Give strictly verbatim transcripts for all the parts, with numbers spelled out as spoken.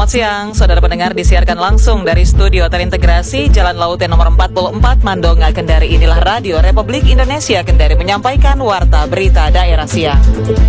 Selamat siang, saudara pendengar, disiarkan langsung dari studio terintegrasi Jalan Laut nomor empat puluh empat Mandonga, Kendari. Inilah Radio Republik Indonesia Kendari menyampaikan warta berita daerah siang.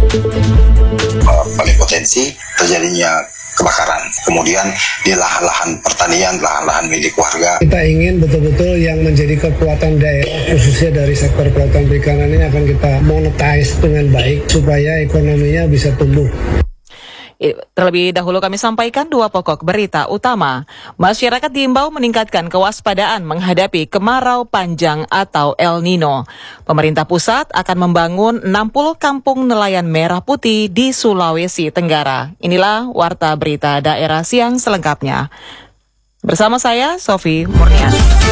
Paling potensi terjadinya kebakaran, kemudian di lahan-lahan pertanian, lahan-lahan milik warga. Kita ingin betul-betul yang menjadi kekuatan daerah, khususnya dari sektor kelautan perikanan ini akan kita monetize dengan baik supaya ekonominya bisa tumbuh. Terlebih dahulu kami sampaikan dua pokok berita utama. Masyarakat diimbau meningkatkan kewaspadaan menghadapi kemarau panjang atau El Nino. Pemerintah pusat akan membangun enam puluh kampung nelayan merah putih di Sulawesi Tenggara. Inilah warta berita daerah siang selengkapnya. Bersama saya, Sofi Murnian.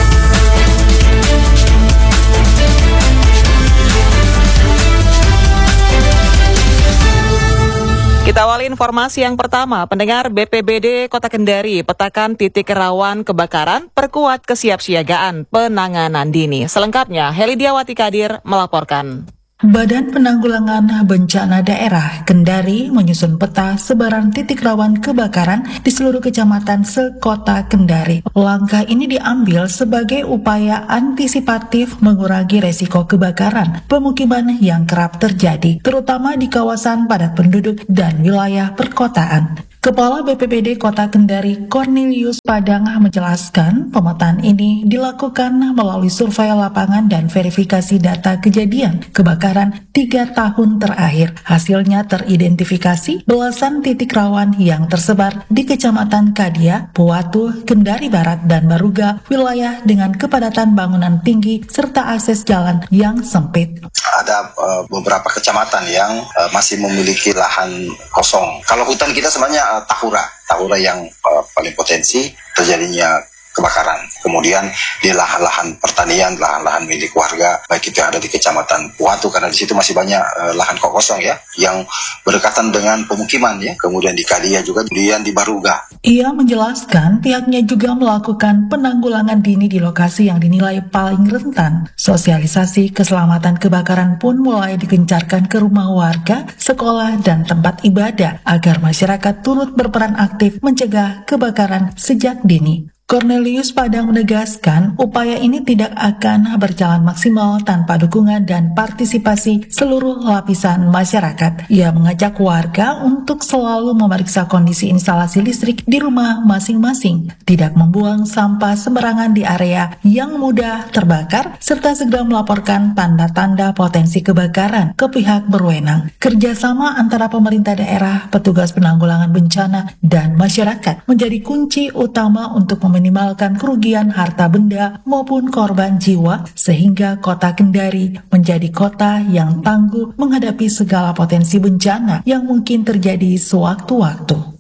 Kita awali informasi yang pertama. Pendengar, B P B D Kota Kendari petakan titik rawan kebakaran, perkuat kesiapsiagaan penanganan dini. Selengkapnya, Heli Diawati Kadir melaporkan. Badan Penanggulangan Bencana Daerah Kendari menyusun peta sebaran titik rawan kebakaran di seluruh kecamatan sekota Kendari. Langkah ini diambil sebagai upaya antisipatif mengurangi resiko kebakaran pemukiman yang kerap terjadi, terutama di kawasan padat penduduk dan wilayah perkotaan. Kepala B P B D Kota Kendari, Cornelius Padang, menjelaskan pemetaan ini dilakukan melalui survei lapangan dan verifikasi data kejadian kebakaran tiga tahun terakhir. Hasilnya teridentifikasi belasan titik rawan yang tersebar di Kecamatan Kadia, Puatu, Kendari Barat, dan Baruga, wilayah dengan kepadatan bangunan tinggi serta akses jalan yang sempit. Ada uh, beberapa kecamatan yang uh, masih memiliki lahan kosong. Kalau hutan kita sebenarnya uh, Tahura, Tahura yang uh, paling potensi terjadinya kebakaran. Kemudian di lahan-lahan pertanian, lahan-lahan milik warga, baik itu yang ada di Kecamatan Puatu, karena di situ masih banyak uh, lahan kosong ya, yang berdekatan dengan pemukiman ya. Kemudian di Kadia juga, kemudian di Baruga. Ia menjelaskan pihaknya juga melakukan penanggulangan dini di lokasi yang dinilai paling rentan. Sosialisasi keselamatan kebakaran pun mulai digencarkan ke rumah warga, sekolah, dan tempat ibadah agar masyarakat turut berperan aktif mencegah kebakaran sejak dini. Cornelius Padang menegaskan upaya ini tidak akan berjalan maksimal tanpa dukungan dan partisipasi seluruh lapisan masyarakat. Ia mengajak warga untuk selalu memeriksa kondisi instalasi listrik di rumah masing-masing, tidak membuang sampah sembarangan di area yang mudah terbakar, serta segera melaporkan tanda-tanda potensi kebakaran ke pihak berwenang. Kerjasama antara pemerintah daerah, petugas penanggulangan bencana, dan masyarakat menjadi kunci utama untuk meminimalkan kerugian harta benda maupun korban jiwa, sehingga Kota Kendari menjadi kota yang tangguh menghadapi segala potensi bencana yang mungkin terjadi sewaktu-waktu.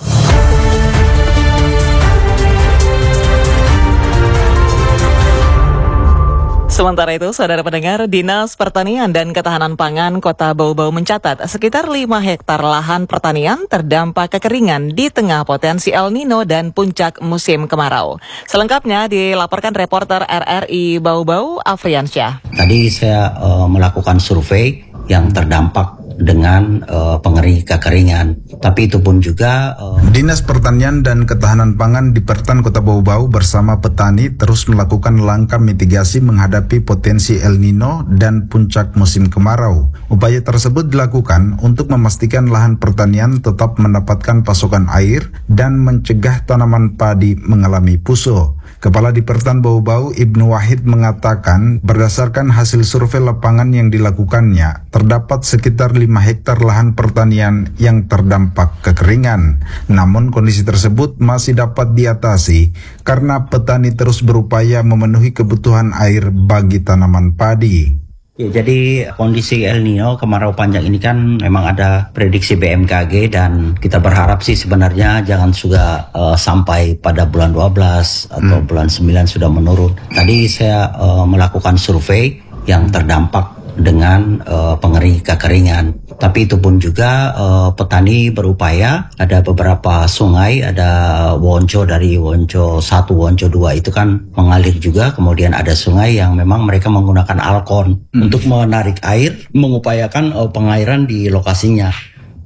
Sementara itu, saudara pendengar, Dinas Pertanian dan Ketahanan Pangan Kota Bau-Bau mencatat sekitar lima hektar lahan pertanian terdampak kekeringan di tengah potensi El Nino dan puncak musim kemarau. Selengkapnya dilaporkan reporter R R I Bau-Bau, Afriansyah. Tadi saya uh, melakukan survei yang terdampak dengan uh, pengering kekeringan. Tapi itu pun juga uh... Dinas Pertanian dan Ketahanan Pangan di Pertan Kota Bau-Bau bersama petani terus melakukan langkah mitigasi menghadapi potensi El Nino dan puncak musim kemarau. Upaya tersebut dilakukan untuk memastikan lahan pertanian tetap mendapatkan pasokan air dan mencegah tanaman padi mengalami puso. Kepala di Pertan Bau-Bau, Ibnu Wahid, mengatakan berdasarkan hasil survei lapangan yang dilakukannya, terdapat sekitar lima hektar lahan pertanian yang terdampak kekeringan. Namun kondisi tersebut masih dapat diatasi karena petani terus berupaya memenuhi kebutuhan air bagi tanaman padi. Ya, jadi kondisi El Nino, kemarau panjang ini kan memang ada prediksi B M K G dan kita berharap sih sebenarnya jangan juga uh, sampai pada bulan dua belas atau hmm. bulan sembilan sudah menurun. Tadi saya uh, melakukan survei yang terdampak dengan uh, pengering kekeringan. Tapi itu pun juga uh, petani berupaya, ada beberapa sungai, ada Wonco dari Wonco satu, Wonco dua itu kan mengalir juga, kemudian ada sungai yang memang mereka menggunakan alkon hmm. untuk menarik air, mengupayakan uh, pengairan di lokasinya.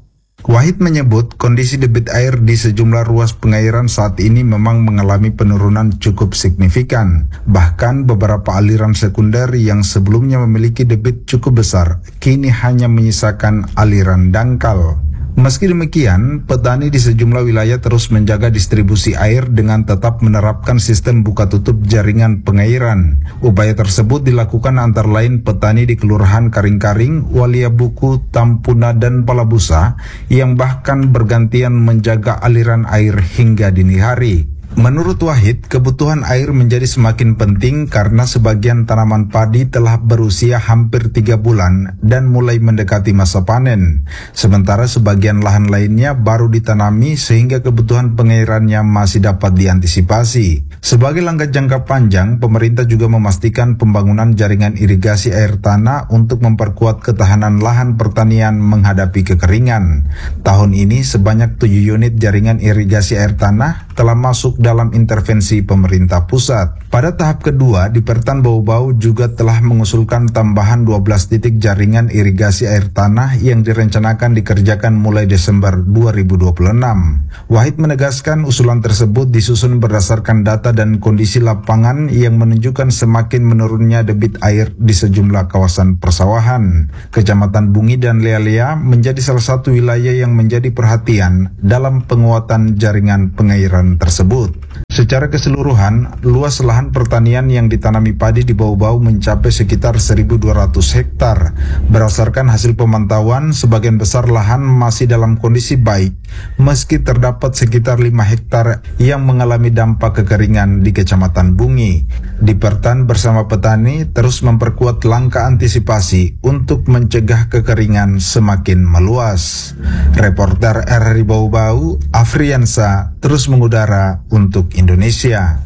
Wahid menyebut kondisi debit air di sejumlah ruas pengairan saat ini memang mengalami penurunan cukup signifikan. Bahkan beberapa aliran sekunder yang sebelumnya memiliki debit cukup besar, kini hanya menyisakan aliran dangkal. Meski demikian, petani di sejumlah wilayah terus menjaga distribusi air dengan tetap menerapkan sistem buka tutup jaringan pengairan. Upaya tersebut dilakukan antara lain petani di Kelurahan Karing-Karing, Waliabuku, Tampuna, dan Palabusa yang bahkan bergantian menjaga aliran air hingga dini hari. Menurut Wahid, kebutuhan air menjadi semakin penting karena sebagian tanaman padi telah berusia hampir tiga bulan dan mulai mendekati masa panen. Sementara sebagian lahan lainnya baru ditanami sehingga kebutuhan pengairannya masih dapat diantisipasi. Sebagai langkah jangka panjang, pemerintah juga memastikan pembangunan jaringan irigasi air tanah untuk memperkuat ketahanan lahan pertanian menghadapi kekeringan. Tahun ini sebanyak tujuh unit jaringan irigasi air tanah telah masuk dalam intervensi pemerintah pusat. Pada tahap kedua, Dipertan Bau-Bau juga telah mengusulkan tambahan dua belas titik jaringan irigasi air tanah yang direncanakan dikerjakan mulai Desember dua ribu dua puluh enam. Wahid menegaskan usulan tersebut disusun berdasarkan data dan kondisi lapangan yang menunjukkan semakin menurunnya debit air di sejumlah kawasan persawahan. Kecamatan Bungi dan Lea-Lea menjadi salah satu wilayah yang menjadi perhatian dalam penguatan jaringan pengairan tersebut. Secara keseluruhan, luas lahan pertanian yang ditanami padi di Bau-Bau mencapai sekitar seribu dua ratus hektar. Berdasarkan hasil pemantauan, sebagian besar lahan masih dalam kondisi baik, meski terdapat sekitar lima hektar yang mengalami dampak kekeringan di Kecamatan Bungi. Dipertan bersama petani terus memperkuat langkah antisipasi untuk mencegah kekeringan semakin meluas. Reporter R R I Bau-Bau, Afriansa, terus mengudara untuk Indonesia.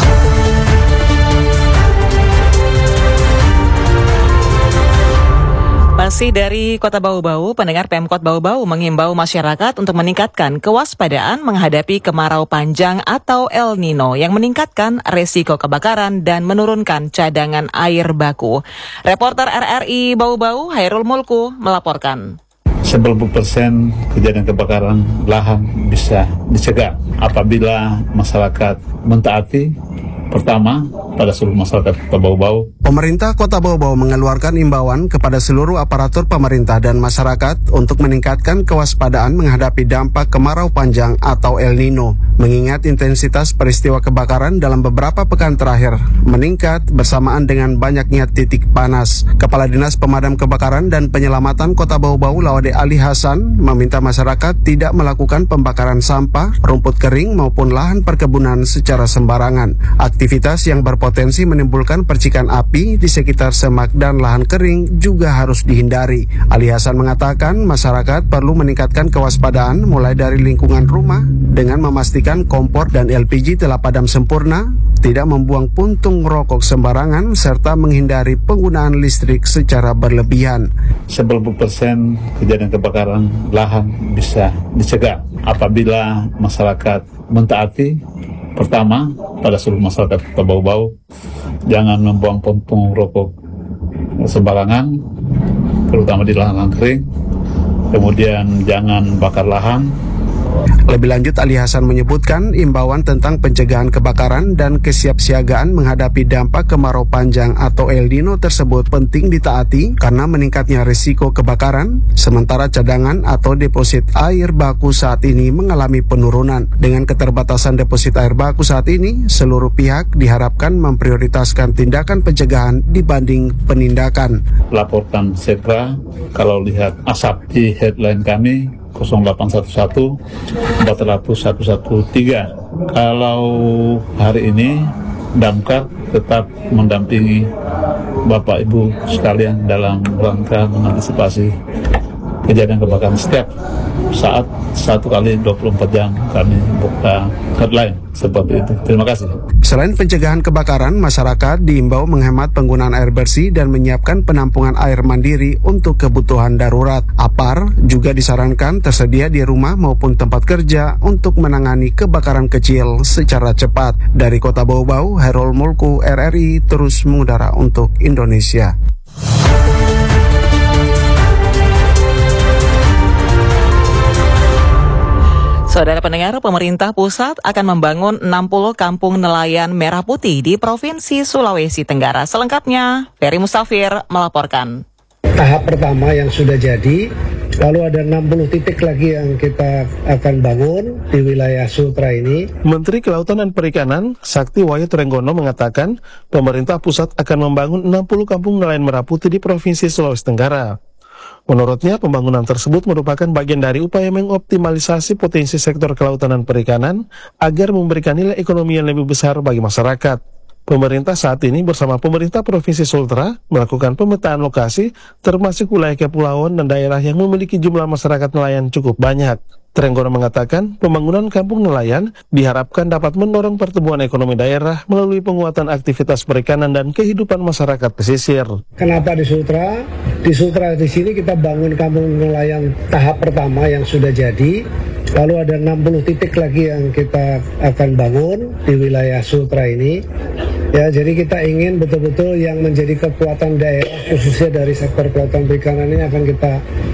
Masih dari Kota Bau-Bau, pendengar Pemkot Bau-Bau mengimbau masyarakat untuk meningkatkan kewaspadaan menghadapi kemarau panjang atau El Nino yang meningkatkan resiko kebakaran dan menurunkan cadangan air baku. Reporter R R I Bau-Bau, Hairul Mulku, melaporkan. sembilan puluh persen kejadian kebakaran lahan bisa dicegah apabila masyarakat mentaati pertama pada seluruh masyarakat Kota Bau-Bau. Pemerintah Kota Bau-Bau mengeluarkan imbauan kepada seluruh aparatur pemerintah dan masyarakat untuk meningkatkan kewaspadaan menghadapi dampak kemarau panjang atau El Nino. Mengingat intensitas peristiwa kebakaran dalam beberapa pekan terakhir meningkat bersamaan dengan banyaknya titik panas. Kepala Dinas Pemadam Kebakaran dan Penyelamatan Kota Bau-Bau, Lawade Ali Hasan, meminta masyarakat tidak melakukan pembakaran sampah, rumput kering maupun lahan perkebunan secara sembarangan. Aktivitas yang berpotensi menimbulkan percikan api di sekitar semak dan lahan kering juga harus dihindari. Ali Hasan mengatakan masyarakat perlu meningkatkan kewaspadaan mulai dari lingkungan rumah dengan memastikan kompor dan L P G telah padam sempurna, tidak membuang puntung rokok sembarangan, serta menghindari penggunaan listrik secara berlebihan. sembilan puluh persen kejadian kebakaran lahan bisa dicegah apabila masyarakat mentaati pertama pada seluruh masyarakat Kota Bau-Bau, jangan membuang puntung rokok sembarangan, terutama di lahan-lahan kering. Kemudian jangan bakar lahan. Lebih lanjut, Ali Hasan menyebutkan imbauan tentang pencegahan kebakaran dan kesiapsiagaan menghadapi dampak kemarau panjang atau El Nino tersebut penting ditaati karena meningkatnya risiko kebakaran, sementara cadangan atau deposit air baku saat ini mengalami penurunan. Dengan keterbatasan deposit air baku saat ini, seluruh pihak diharapkan memprioritaskan tindakan pencegahan dibanding penindakan. Laporkan segera kalau lihat asap di headline kami nol delapan satu satu empat nol satu satu tiga. Kalau hari ini Damkar tetap mendampingi Bapak Ibu sekalian dalam rangka mengantisipasi kejadian kebakaran setiap saat, satu kali dua puluh empat jam kami buka hotline seperti itu. Terima kasih. Selain pencegahan kebakaran, masyarakat diimbau menghemat penggunaan air bersih dan menyiapkan penampungan air mandiri untuk kebutuhan darurat. A P A R juga disarankan tersedia di rumah maupun tempat kerja untuk menangani kebakaran kecil secara cepat. Dari Kota Bau-Bau, Hairul Mulku, R R I terus mengudara untuk Indonesia. Saudara pendengar, pemerintah pusat akan membangun enam puluh kampung nelayan merah putih di Provinsi Sulawesi Tenggara. Selengkapnya, Ferry Mustafir melaporkan. Tahap pertama yang sudah jadi, lalu ada enam puluh titik lagi yang kita akan bangun di wilayah Sultra ini. Menteri Kelautan dan Perikanan, Sakti Wahyu Trenggono mengatakan, pemerintah pusat akan membangun enam puluh kampung nelayan merah putih di Provinsi Sulawesi Tenggara. Menurutnya, pembangunan tersebut merupakan bagian dari upaya mengoptimalisasi potensi sektor kelautan dan perikanan agar memberikan nilai ekonomi yang lebih besar bagi masyarakat. Pemerintah saat ini bersama pemerintah Provinsi Sultra melakukan pemetaan lokasi termasuk wilayah kepulauan dan daerah yang memiliki jumlah masyarakat nelayan cukup banyak. Trenggono mengatakan pembangunan kampung nelayan diharapkan dapat mendorong pertumbuhan ekonomi daerah melalui penguatan aktivitas perikanan dan kehidupan masyarakat pesisir. Kenapa di Sultra? Di Sultra di sini kita bangun kampung nelayan tahap pertama yang sudah jadi. Lalu ada enam puluh titik lagi yang kita akan bangun di wilayah Sultra ini. Ya, jadi kita ingin betul-betul yang menjadi kekuatan daerah khususnya dari sektor kelautan perikanan ini akan kita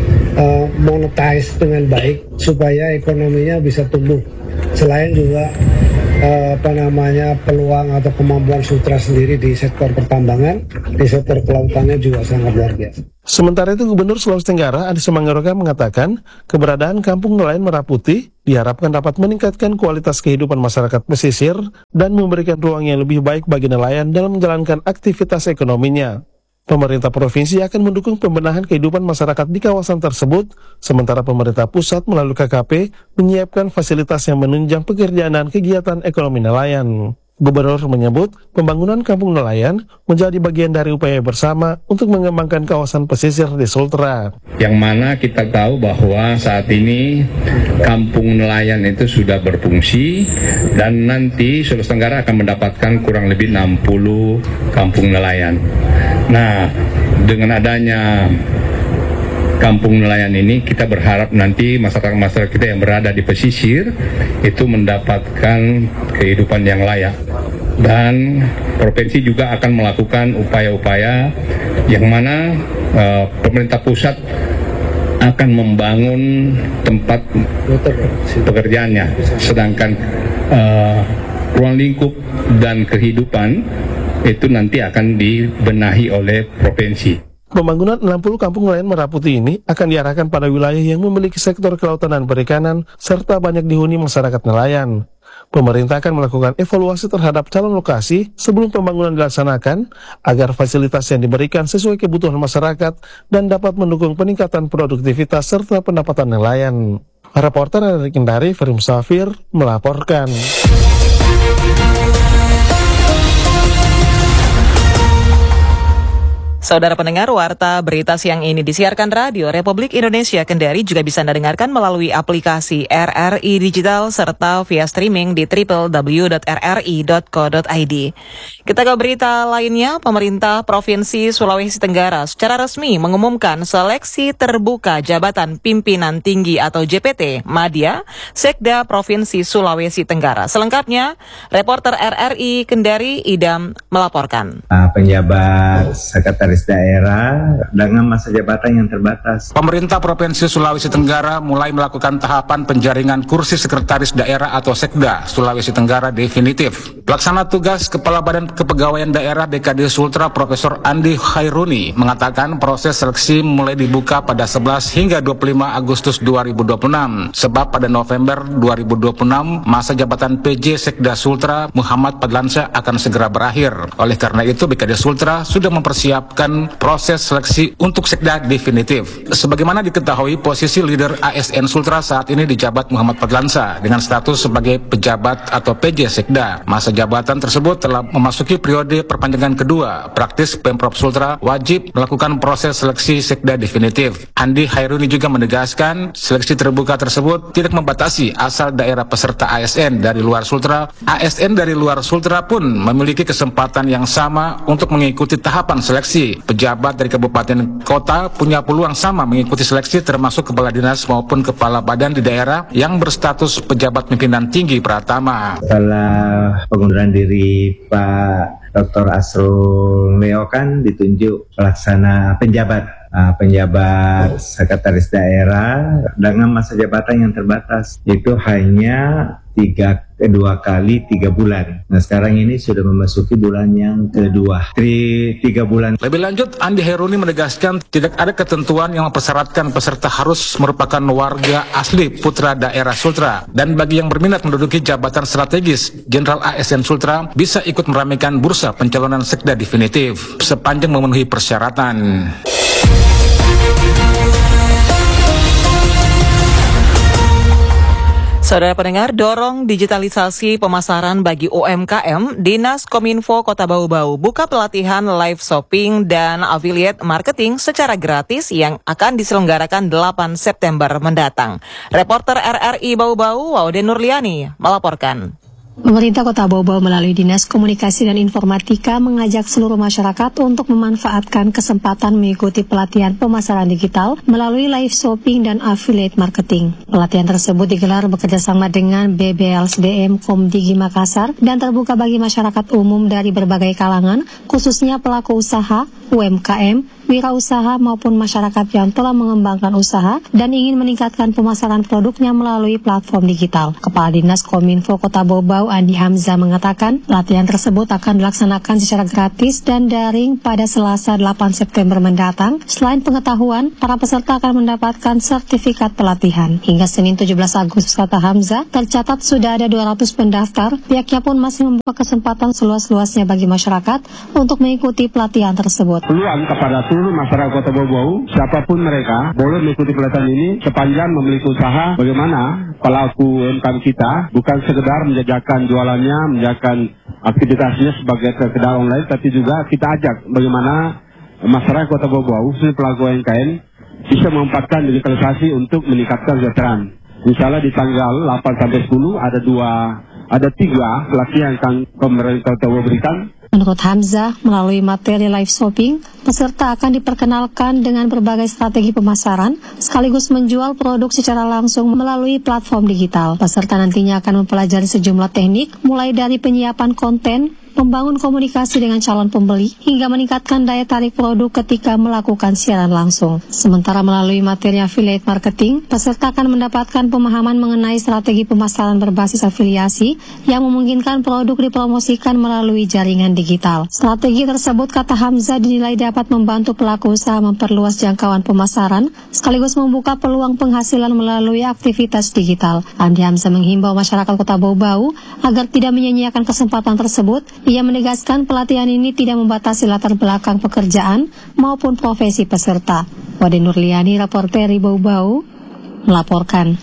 uh, monetize dengan baik supaya ekonominya bisa tumbuh. Selain juga uh, apa namanya peluang atau kemampuan Sultra sendiri di sektor pertambangan, di sektor kelautannya juga sangat luar biasa. Sementara itu, Gubernur Sulawesi Tenggara Adi Sumanggaroka mengatakan keberadaan kampung nelayan merah putih diharapkan dapat meningkatkan kualitas kehidupan masyarakat pesisir dan memberikan ruang yang lebih baik bagi nelayan dalam menjalankan aktivitas ekonominya. Pemerintah provinsi akan mendukung pembenahan kehidupan masyarakat di kawasan tersebut, sementara pemerintah pusat melalui K K P menyiapkan fasilitas yang menunjang pekerjaan dan kegiatan ekonomi nelayan. Gubernur menyebut pembangunan kampung nelayan menjadi bagian dari upaya bersama untuk mengembangkan kawasan pesisir di Sultra. Yang mana kita tahu bahwa saat ini kampung nelayan itu sudah berfungsi dan nanti Sulawesi Tenggara akan mendapatkan kurang lebih enam puluh kampung nelayan. Nah, dengan adanya kampung nelayan ini, kita berharap nanti masyarakat-masyarakat kita yang berada di pesisir itu mendapatkan kehidupan yang layak. Dan provinsi juga akan melakukan upaya-upaya yang mana uh, pemerintah pusat akan membangun tempat pekerjaannya, sedangkan uh, ruang lingkup dan kehidupan itu nanti akan dibenahi oleh provinsi. Pembangunan enam puluh kampung nelayan merah putih ini akan diarahkan pada wilayah yang memiliki sektor kelautan dan perikanan serta banyak dihuni masyarakat nelayan. Pemerintah akan melakukan evaluasi terhadap calon lokasi sebelum pembangunan dilaksanakan agar fasilitas yang diberikan sesuai kebutuhan masyarakat dan dapat mendukung peningkatan produktivitas serta pendapatan nelayan. Reporter dari Kendari, Ferry Mustafir melaporkan. Saudara pendengar, warta berita siang ini disiarkan Radio Republik Indonesia Kendari juga bisa Anda dengarkan melalui aplikasi R R I Digital serta via streaming di w w w dot r r i dot co dot i d. Kita ke berita lainnya, pemerintah Provinsi Sulawesi Tenggara secara resmi mengumumkan seleksi terbuka jabatan pimpinan tinggi atau J P T Madya Sekda Provinsi Sulawesi Tenggara. Selengkapnya, reporter R R I Kendari Idam melaporkan. Penjabat sekretaris daerah dengan masa jabatan yang terbatas. Pemerintah Provinsi Sulawesi Tenggara mulai melakukan tahapan penjaringan kursi sekretaris daerah atau Sekda Sulawesi Tenggara definitif. Pelaksana tugas Kepala Badan Kepegawaian Daerah B K D Sultra Profesor Andi Khairuni mengatakan proses seleksi mulai dibuka pada sebelas hingga dua puluh lima Agustus dua ribu dua puluh enam, sebab pada November dua ribu dua puluh enam masa jabatan P J Sekda Sultra Muhammad Padlansyah akan segera berakhir. Oleh karena itu B K D Sultra sudah mempersiapkan proses seleksi untuk Sekda definitif. Sebagaimana diketahui, posisi leader A S N Sultra saat ini dijabat Muhammad Padlansyah dengan status sebagai pejabat atau P J Sekda. Masa jabatan tersebut telah memasuki periode perpanjangan kedua. Praktis Pemprov Sultra wajib melakukan proses seleksi Sekda definitif. Andi Khairuni juga menegaskan seleksi terbuka tersebut tidak membatasi asal daerah peserta A S N dari luar Sultra. A S N dari luar Sultra pun memiliki kesempatan yang sama untuk mengikuti tahapan seleksi. Pejabat dari kabupaten kota punya peluang sama mengikuti seleksi, termasuk kepala dinas maupun kepala badan di daerah yang berstatus pejabat pimpinan tinggi pratama. Setelah pengunduran diri Pak Doktor Asrul Leo kan ditunjuk pelaksana penjabat uh, penjabat sekretaris daerah dengan masa jabatan yang terbatas. Itu hanya tiga dua kali tiga bulan. Nah sekarang ini sudah memasuki bulan yang kedua, Tri, tiga bulan. Lebih lanjut, Andi Heruni menegaskan tidak ada ketentuan yang mempersyaratkan peserta harus merupakan warga asli putra daerah Sultra. Dan bagi yang berminat menduduki jabatan strategis, Jenderal A S N Sultra bisa ikut meramaikan bursa pencalonan sekda definitif sepanjang memenuhi persyaratan. Saudara pendengar, dorong digitalisasi pemasaran bagi U M K M, Dinas Kominfo Kota Bau-Bau buka pelatihan live shopping dan affiliate marketing secara gratis yang akan diselenggarakan delapan September mendatang. Reporter R R I Bau-Bau, Waude Nurliani, melaporkan. Pemerintah Kota Bau-Bau melalui Dinas Komunikasi dan Informatika mengajak seluruh masyarakat untuk memanfaatkan kesempatan mengikuti pelatihan pemasaran digital melalui live shopping dan affiliate marketing. Pelatihan tersebut digelar bekerjasama dengan B B L S D M Komdigi Makassar dan terbuka bagi masyarakat umum dari berbagai kalangan, khususnya pelaku usaha, U M K M, wirausaha maupun masyarakat yang telah mengembangkan usaha dan ingin meningkatkan pemasaran produknya melalui platform digital. Kepala Dinas Kominfo Kota Bau-Bau Andi Hamzah mengatakan pelatihan tersebut akan dilaksanakan secara gratis dan daring pada Selasa delapan September mendatang. Selain pengetahuan, para peserta akan mendapatkan sertifikat pelatihan. Hingga Senin tujuh belas Agustus, kata Hamzah, tercatat sudah ada dua ratus pendaftar. Pihaknya pun masih membuka kesempatan seluas-luasnya bagi masyarakat untuk mengikuti pelatihan tersebut. Peluang kepada seluruh masyarakat Kota Bau-Bau, siapapun mereka, boleh mengikuti pelatihan ini sepanjang memiliki usaha. Bagaimana pelaku U M K M kita bukan sekedar menjajakan jualannya, menjajakan aktivitasnya sebagai kedai online, tapi juga kita ajak bagaimana masyarakat Kota Bau-Bau, khususnya pelaku U M K M, bisa memanfaatkan digitalisasi untuk meningkatkan kesejahteraan. Misalnya di tanggal delapan sampai sepuluh ada dua, ada tiga pelatihan yang pemerintah Kota Bau berikan. Menurut Hamzah, melalui materi live shopping, peserta akan diperkenalkan dengan berbagai strategi pemasaran, sekaligus menjual produk secara langsung melalui platform digital. Peserta nantinya akan mempelajari sejumlah teknik, mulai dari penyiapan konten, membangun komunikasi dengan calon pembeli, hingga meningkatkan daya tarik produk ketika melakukan siaran langsung. Sementara melalui materi affiliate marketing, peserta akan mendapatkan pemahaman mengenai strategi pemasaran berbasis afiliasi yang memungkinkan produk dipromosikan melalui jaringan digital. Strategi tersebut, kata Hamzah, dinilai dapat membantu pelaku usaha memperluas jangkauan pemasaran, sekaligus membuka peluang penghasilan melalui aktivitas digital. Andi Hamzah menghimbau masyarakat Kota Bau-Bau agar tidak menyia-nyiakan kesempatan tersebut. Ia menegaskan pelatihan ini tidak membatasi latar belakang pekerjaan maupun profesi peserta. Waude Nurliani, reporter Bau-Bau, melaporkan.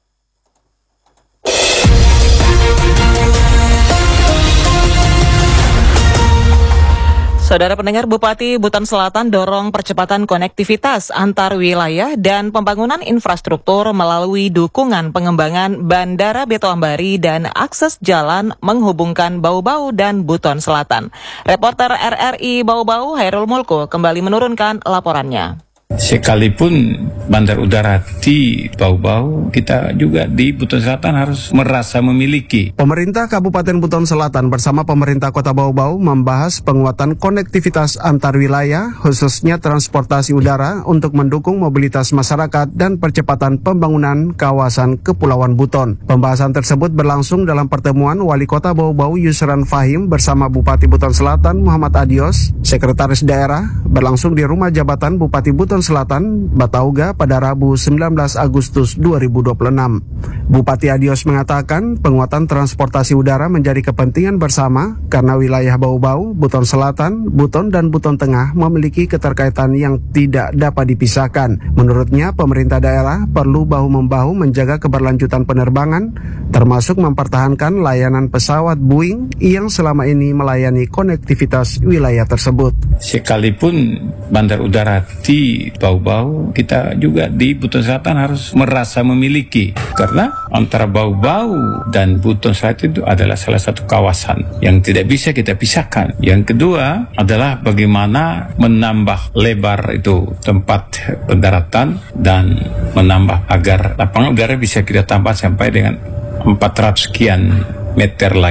Saudara pendengar, Bupati Buton Selatan dorong percepatan konektivitas antar wilayah dan pembangunan infrastruktur melalui dukungan pengembangan Bandara Beto Ambari dan akses jalan menghubungkan Bau-Bau dan Buton Selatan. Reporter R R I Bau-Bau Hairul Mulku kembali menurunkan laporannya. Sekalipun bandar udara di Bau-Bau, kita juga di Buton Selatan harus merasa memiliki. Pemerintah Kabupaten Buton Selatan bersama pemerintah Kota Bau-Bau membahas penguatan konektivitas antar wilayah, khususnya transportasi udara untuk mendukung mobilitas masyarakat dan percepatan pembangunan kawasan Kepulauan Buton. Pembahasan tersebut berlangsung dalam pertemuan Wali Kota Bau-Bau Yusran Fahim bersama Bupati Buton Selatan Muhammad Adios, Sekretaris Daerah, berlangsung di Rumah Jabatan Bupati Buton Selatan, Batauga pada Rabu sembilan belas Agustus dua ribu dua puluh enam. Bupati Adios mengatakan penguatan transportasi udara menjadi kepentingan bersama karena wilayah Bau-Bau, Buton Selatan, Buton dan Buton Tengah memiliki keterkaitan yang tidak dapat dipisahkan. Menurutnya, pemerintah daerah perlu bahu-membahu menjaga keberlanjutan penerbangan, termasuk mempertahankan layanan pesawat Boeing yang selama ini melayani konektivitas wilayah tersebut. Sekalipun bandar udara di Bau-Bau, kita juga di Buton Selatan harus merasa memiliki, karena antara Bau-Bau dan Buton Selatan itu adalah salah satu kawasan yang tidak bisa kita pisahkan. Yang kedua adalah bagaimana menambah lebar itu tempat pendaratan dan menambah agar lapangan udara bisa kita tambah sampai dengan empat ratus sekian meter lagi.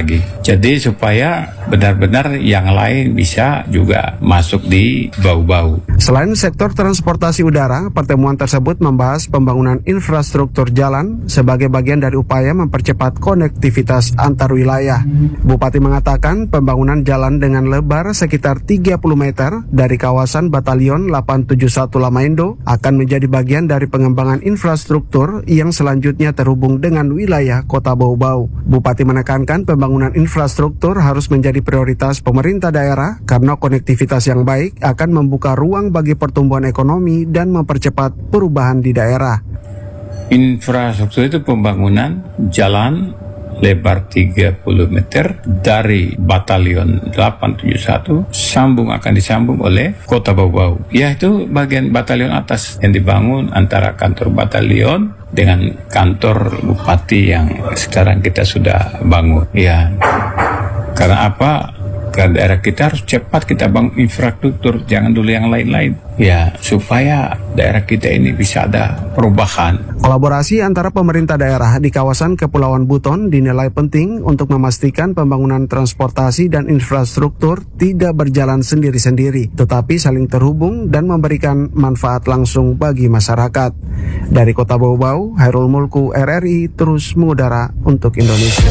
Jadi supaya benar-benar yang lain bisa juga masuk di bau-bau. Selain sektor transportasi udara, pertemuan tersebut membahas pembangunan infrastruktur jalan sebagai bagian dari upaya mempercepat konektivitas antar wilayah. Bupati mengatakan pembangunan jalan dengan lebar sekitar tiga puluh meter dari kawasan Batalion delapan tujuh satu Lamaindo akan menjadi bagian dari pengembangan infrastruktur yang selanjutnya terhubung dengan wilayah Kota Bau-Bau. Bupati menekankan pembangunan infrastruktur harus menjadi prioritas pemerintah daerah karena konektivitas yang baik akan membuka ruang bagi pertumbuhan ekonomi dan mempercepat perubahan di daerah. Infrastruktur itu pembangunan jalan lebar tiga puluh meter dari Batalion delapan tujuh satu sambung akan disambung oleh Kota Bau-Bau. Ya, itu bagian batalion atas yang dibangun antara kantor batalion dengan kantor bupati yang sekarang kita sudah bangun. Ya, karena apa? Karena daerah kita harus cepat kita bangun infrastruktur, jangan dulu yang lain-lain. Ya, supaya daerah kita ini bisa ada perubahan. Kolaborasi antara pemerintah daerah di kawasan Kepulauan Buton dinilai penting untuk memastikan pembangunan transportasi dan infrastruktur tidak berjalan sendiri-sendiri, tetapi saling terhubung dan memberikan manfaat langsung bagi masyarakat. Dari Kota Bau-Bau, Hairul Mulku, R R I, terus mengudara untuk Indonesia.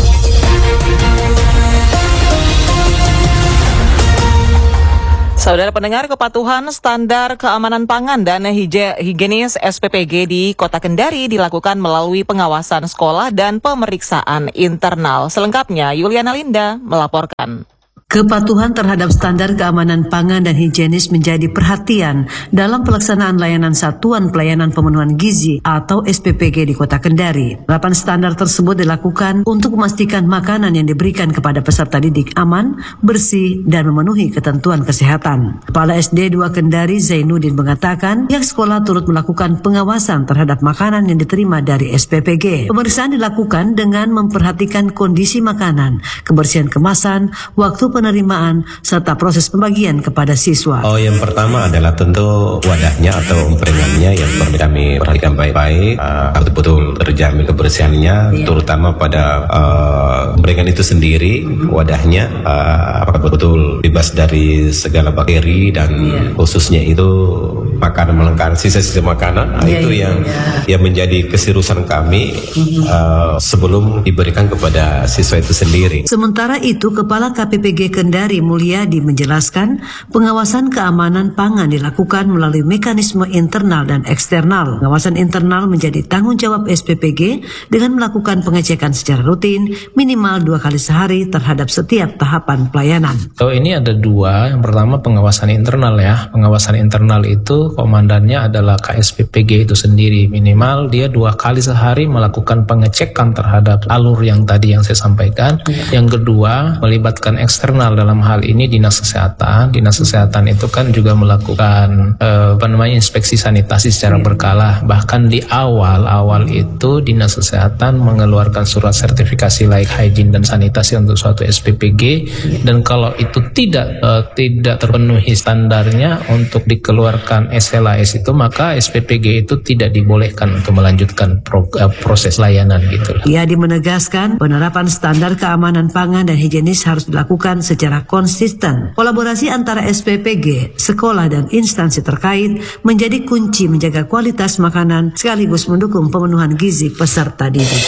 Saudara pendengar, kepatuhan standar keamanan pangan dan higienis S P P G di Kota Kendari dilakukan melalui pengawasan sekolah dan pemeriksaan internal. Selengkapnya, Yuliana Linda melaporkan. Kepatuhan terhadap standar keamanan pangan dan higienis menjadi perhatian dalam pelaksanaan layanan Satuan Pelayanan Pemenuhan Gizi atau S P P G di Kota Kendari. Penerapan standar tersebut dilakukan untuk memastikan makanan yang diberikan kepada peserta didik aman, bersih, dan memenuhi ketentuan kesehatan. Kepala S D dua Kendari Zainuddin mengatakan pihak sekolah turut melakukan pengawasan terhadap makanan yang diterima dari S P P G. Pemeriksaan dilakukan dengan memperhatikan kondisi makanan, kebersihan kemasan, waktu penerimaan, serta proses pembagian kepada siswa. Oh, yang pertama adalah tentu wadahnya atau emprengannya yang perlu kami perhatikan baik-baik, uh, betul-betul terjamin kebersihannya, yeah. terutama pada uh, emprengan itu sendiri, wadahnya uh, apakah betul bebas dari segala bakteri dan yeah. khususnya itu makanan melengkapi sisa-sisa makanan, nah, yeah, itu yeah, yang yeah. yang menjadi keseriusan kami uh, sebelum diberikan kepada siswa itu sendiri. Sementara itu, Kepala K P P G Kendari Mulyadi menjelaskan pengawasan keamanan pangan dilakukan melalui mekanisme internal dan eksternal. Pengawasan internal menjadi tanggung jawab S P P G dengan melakukan pengecekan secara rutin minimal dua kali sehari terhadap setiap tahapan pelayanan. So, ini ada dua. Yang pertama pengawasan internal ya. Pengawasan internal itu komandannya adalah K S P P G itu sendiri. Minimal dia dua kali sehari melakukan pengecekan terhadap alur yang tadi yang saya sampaikan. Ya. Yang kedua melibatkan eksternal. Dalam hal ini Dinas Kesehatan. Dinas Kesehatan itu kan juga melakukan eh, apa namanya inspeksi sanitasi secara berkala. Bahkan di awal-awal itu Dinas Kesehatan mengeluarkan surat sertifikasi layak hygiene dan sanitasi untuk suatu S P P G, dan kalau itu tidak eh, tidak terpenuhi standarnya untuk dikeluarkan S L A S itu, maka S P P G itu tidak dibolehkan untuk melanjutkan pro, eh, proses layanan gitu. Ia menegaskan penerapan standar keamanan pangan dan higienis harus dilakukan secara konsisten. Kolaborasi antara S P P G, sekolah, dan instansi terkait menjadi kunci menjaga kualitas makanan sekaligus mendukung pemenuhan gizi peserta didik.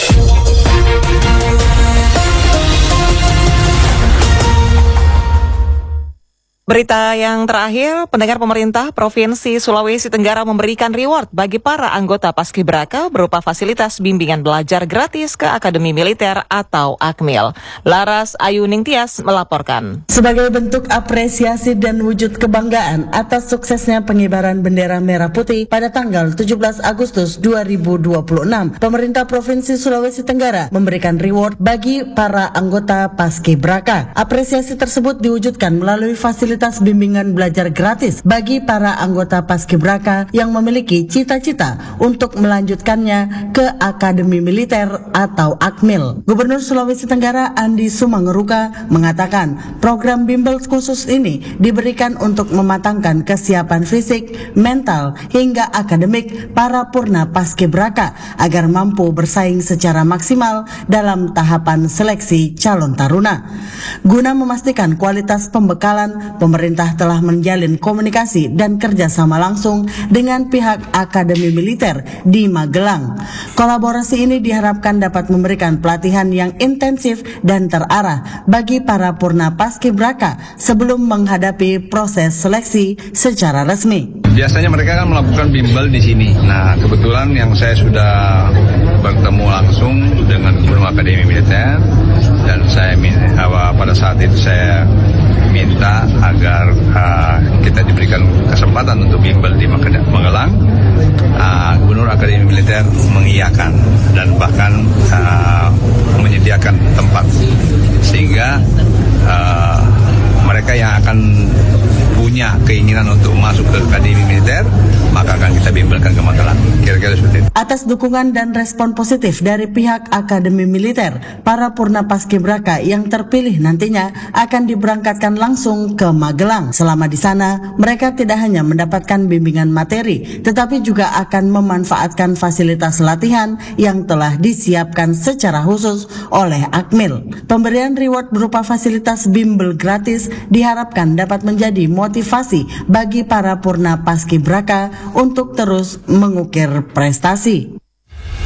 Berita yang terakhir, pendengar, pemerintah Provinsi Sulawesi Tenggara memberikan reward bagi para anggota Paskibraka berupa fasilitas bimbingan belajar gratis ke Akademi Militer atau Akmil. Laras Ayu Ningtyas melaporkan. Sebagai bentuk apresiasi dan wujud kebanggaan atas suksesnya pengibaran bendera merah putih pada tanggal tujuh belas Agustus dua ribu dua puluh enam, pemerintah Provinsi Sulawesi Tenggara memberikan reward bagi para anggota Paskibraka. Apresiasi tersebut diwujudkan melalui fasilitas fasilitas bimbingan belajar gratis bagi para anggota Paskibraka yang memiliki cita-cita untuk melanjutkannya ke Akademi Militer atau Akmil. Gubernur Sulawesi Tenggara Andi Sumangeruka mengatakan program bimbel khusus ini diberikan untuk mematangkan kesiapan fisik, mental, hingga akademik para purna Paskibraka agar mampu bersaing secara maksimal dalam tahapan seleksi calon taruna. Guna memastikan kualitas pembekalan, pemerintah telah menjalin komunikasi dan kerjasama langsung dengan pihak Akademi Militer di Magelang. Kolaborasi ini diharapkan dapat memberikan pelatihan yang intensif dan terarah bagi para purna Paskibraka sebelum menghadapi proses seleksi secara resmi. Biasanya mereka kan melakukan bimbel di sini. Nah, kebetulan yang saya sudah bertemu langsung dengan Gubernur Akademi Militer dan saya pada saat itu saya minta agar uh, kita diberikan kesempatan untuk bimbel di Magelang. Uh, Gubernur Akademi Militer mengiyakan dan bahkan uh, menyediakan tempat sehingga uh, mereka yang akan punya keinginan untuk masuk ke Akademi Militer maka akan kita bimbelkan ke Magelang. Kira-kira seperti itu. Atas dukungan dan respon positif dari pihak Akademi Militer, para purna Paskibraka yang terpilih nantinya akan diberangkatkan langsung ke Magelang. Selama di sana, mereka tidak hanya mendapatkan bimbingan materi, tetapi juga akan memanfaatkan fasilitas latihan yang telah disiapkan secara khusus oleh Akmil. Pemberian reward berupa fasilitas bimbel gratis diharapkan dapat menjadi motivasi bagi para purna Paskibraka untuk terus mengukir prestasi.